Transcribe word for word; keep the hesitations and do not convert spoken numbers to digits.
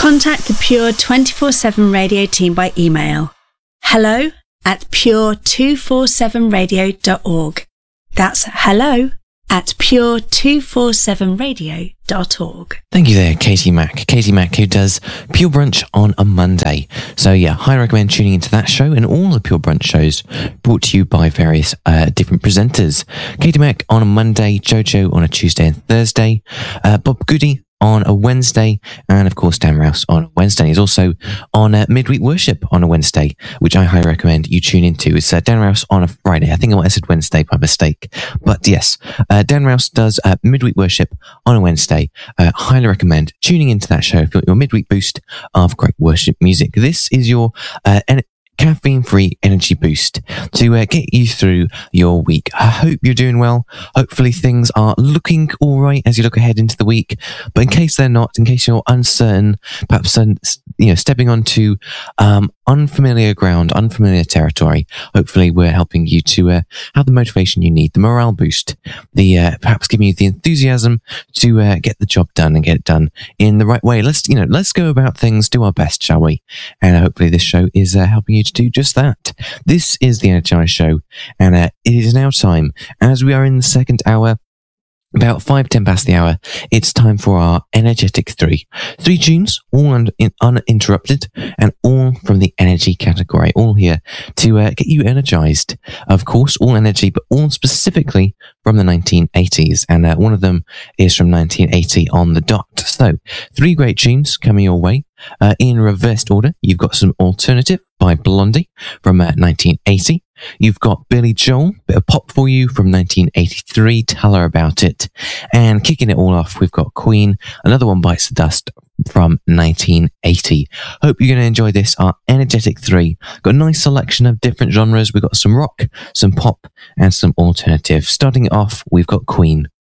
Contact the Pure twenty-four seven Radio team by email. Hello at pure two forty-seven radio dot org. That's hello at pure two forty-seven radio dot org. Thank you there, Katie Mack. Katie Mack, who does Pure Brunch on a Monday. So yeah, highly recommend tuning into that show and all the Pure Brunch shows brought to you by various uh, different presenters. Katie Mack on a Monday, Jojo on a Tuesday and Thursday, uh, Bob Goody on a Wednesday, and of course Dan Rouse on a Wednesday. He's also on uh, Midweek Worship on a Wednesday, which I highly recommend you tune into. It's uh, Dan Rouse on a Friday. I think I said Wednesday by mistake, but yes, uh, Dan Rouse does uh, Midweek Worship on a Wednesday. Uh, highly recommend tuning into that show if you want your midweek boost of great worship music. This is your uh, en- caffeine-free energy boost to uh, get you through your week. I hope you're doing well. Hopefully things are looking all right as you look ahead into the week. But in case they're not, in case you're uncertain, perhaps un- you know stepping onto um, unfamiliar ground, unfamiliar territory, hopefully we're helping you to uh, have the motivation you need, the morale boost, the uh, perhaps giving you the enthusiasm to uh, get the job done and get it done in the right way. Let's you know let's go about things, do our best, shall we? And hopefully this show is uh, helping you to do just that. This is the Energize Show, and uh, it is now time, as we are in the second hour, about five, ten past the hour, it's time for our Energetic Three. Three tunes, all un- in- uninterrupted, and all from the energy category, all here to uh, get you energized. Of course, all energy, but all specifically from the nineteen eighties, and uh, one of them is from nineteen eighty on the dot. So, three great tunes coming your way. Uh, in reversed order, you've got some Alternative by Blondie from uh, nineteen eighty. You've got Billy Joel, bit of pop for you from nineteen eighty-three, Tell Her About It. And kicking it all off, we've got Queen, Another One Bites the Dust from nineteen eighty. Hope you're going to enjoy this, our Energetic Three. Got a nice selection of different genres. We've got some rock, some pop, and some alternative. Starting it off, we've got Queen.